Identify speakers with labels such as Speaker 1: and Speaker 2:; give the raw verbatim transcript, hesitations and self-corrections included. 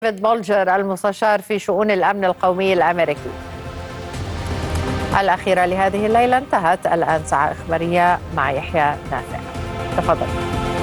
Speaker 1: ديفيد بولجر المستشار في شؤون الأمن القومي الأمريكي. الأخيرة لهذه الليلة انتهت. الآن ساعة إخبارية مع يحيى نافع. تفضل.